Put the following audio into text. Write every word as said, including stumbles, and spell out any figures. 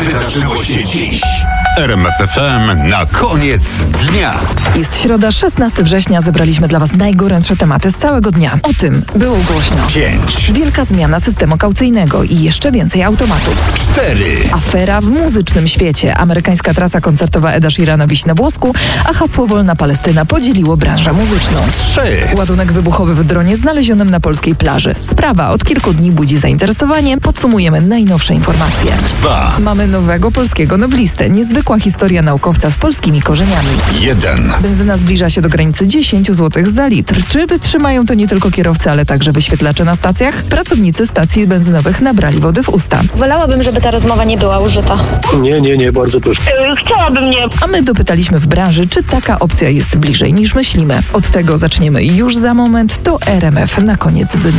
wydarzyło się dziś? R M F F M na koniec dnia. Jest środa, szesnastego września. Zebraliśmy dla Was najgorętsze tematy z całego dnia. O tym było głośno. Pięć. Wielka zmiana systemu kaucyjnego i jeszcze więcej automatów. Cztery. Afera w muzycznym świecie. Amerykańska trasa koncertowa Eda Sheerana wisi na włosku, a hasło Wolna Palestyna podzieliło branżę muzyczną. Trzy. Ładunek wybuchowy w dronie znalezionym na polskiej plaży. Sprawa od kilku dni budzi zainteresowanie. Podsumujemy najnowsze informacje. Dwa. Mamy nowego polskiego noblistę. Niezwykła historia naukowca z polskimi korzeniami. Jeden. Benzyna zbliża się do granicy dziesięć złotych za litr. Czy wytrzymają to nie tylko kierowcy, ale także wyświetlacze na stacjach? Pracownicy stacji benzynowych nabrali wody w usta. Wolałabym, żeby ta rozmowa nie była użyta. Nie, nie, nie, bardzo proszę. Chciałabym nie. A my dopytaliśmy w branży, czy taka opcja jest bliżej niż myślimy. Od tego zaczniemy już za moment. To R M F na koniec dnia.